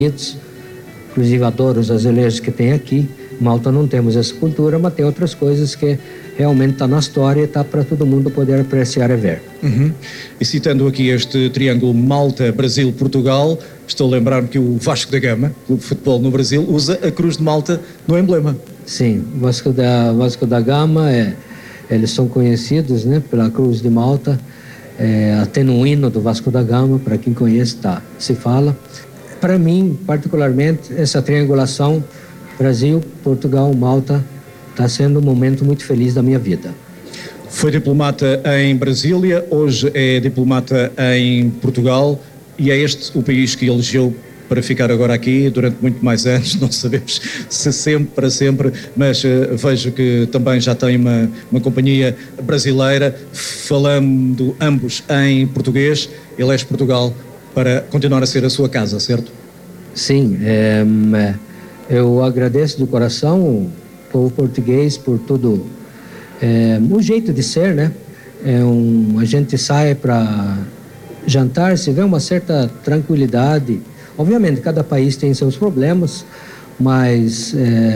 Unidos, inclusive adoro os azulejos que tem aqui. Malta não temos essa cultura, mas tem outras coisas que realmente está na história e está para todo mundo poder apreciar e ver. Uhum. E citando aqui este triângulo Malta, Brasil, Portugal, estou a lembrar-me que o Vasco da Gama, clube de futebol no Brasil, usa a Cruz de Malta no emblema. Sim, Vasco da Gama, eles são conhecidos, né, pela Cruz de Malta, até no hino do Vasco da Gama, para quem conhece, se fala. Para mim, particularmente, essa triangulação Brasil, Portugal, Malta, está sendo um momento muito feliz da minha vida. Foi diplomata em Brasília, hoje é diplomata em Portugal e é este o país que elegeu para ficar agora aqui durante muito mais anos, não sabemos se sempre, para sempre, mas vejo que também já tem uma companhia brasileira, falando ambos em português, elege Portugal para continuar a ser a sua casa, certo? Sim, eu agradeço de coração o povo português por todo o jeito de ser, né? A gente sai para jantar, se vê uma certa tranquilidade. Obviamente, cada país tem seus problemas, mas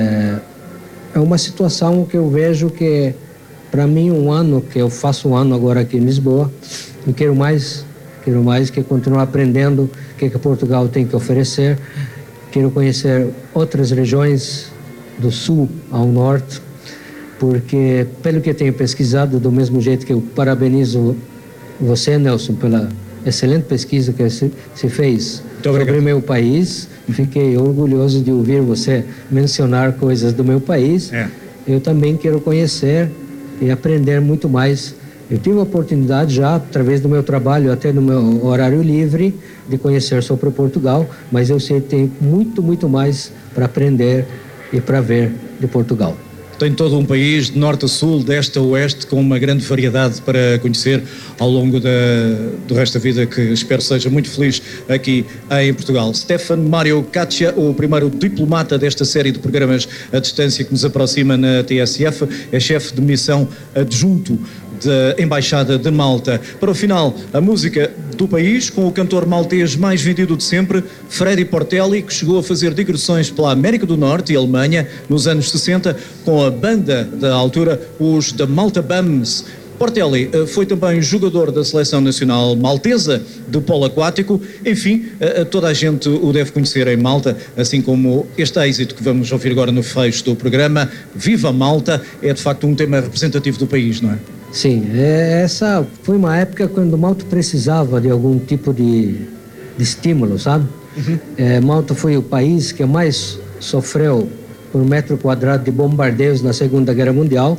é uma situação que eu vejo que, para mim, que eu faço um ano agora aqui em Lisboa, eu quero mais que continuar aprendendo o que Portugal tem que oferecer. Quero conhecer outras regiões do sul ao norte, porque, pelo que tenho pesquisado, do mesmo jeito que eu parabenizo você, Nelson, pela excelente pesquisa que se fez sobre o meu país, fiquei orgulhoso de ouvir você mencionar coisas do meu país. Eu também quero conhecer e aprender muito mais. Eu tive a oportunidade já, através do meu trabalho, até no meu horário livre, de conhecer sobre Portugal, mas eu sei que tem muito, muito mais para aprender e para ver de Portugal. Tem todo um país, de norte a sul, de este a oeste, com uma grande variedade para conhecer ao longo do resto da vida, que espero seja muito feliz aqui em Portugal. Stefan Mário Caccia, o primeiro diplomata desta série de programas à distância que nos aproxima na TSF, é chefe de missão adjunto da Embaixada de Malta. Para o final, a música do país, com o cantor maltês mais vendido de sempre, Freddy Portelli, que chegou a fazer digressões pela América do Norte e Alemanha nos anos 60, com a banda da altura, os The Malta Bums. Portelli foi também jogador da Seleção Nacional Maltesa de polo aquático. Enfim, toda a gente o deve conhecer em Malta, assim como este êxito que vamos ouvir agora no fecho do programa, Viva Malta, é de facto um tema representativo do país, não é? Sim, essa foi uma época quando Malta precisava de algum tipo de estímulo, sabe? Malta foi o país que mais sofreu por metro quadrado de bombardeios na Segunda Guerra Mundial.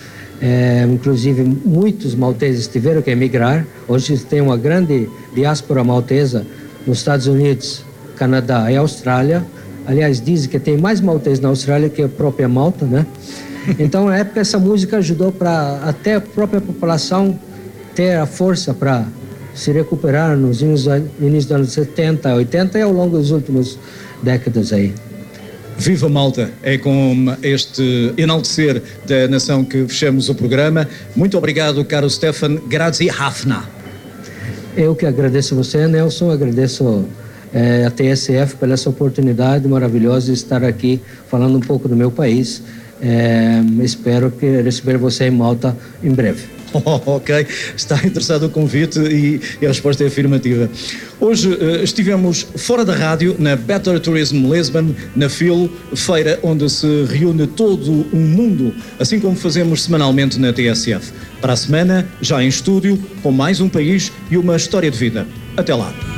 Inclusive, muitos malteses tiveram que emigrar. Hoje tem uma grande diáspora maltesa nos Estados Unidos, Canadá e Austrália. Aliás, dizem que tem mais malteses na Austrália que a própria Malta, né? Então, na época, essa música ajudou para até a própria população ter a força para se recuperar nos inícios dos anos 70, 80 e ao longo das últimas décadas aí. Viva Malta, é com este enaltecer da nação que fechamos o programa. Muito obrigado, caro Stefan. Grazie Hafna. Eu que agradeço a você, Nelson, agradeço a TSF pela essa oportunidade maravilhosa de estar aqui falando um pouco do meu país. Espero receber você em Malta em breve. Ok, está interessado o convite e a resposta é afirmativa. Hoje estivemos fora da rádio, na Better Tourism Lisbon, na FIL, feira onde se reúne todo um mundo, assim como fazemos semanalmente na TSF. Para a semana, já em estúdio, com mais um país e uma história de vida. Até lá.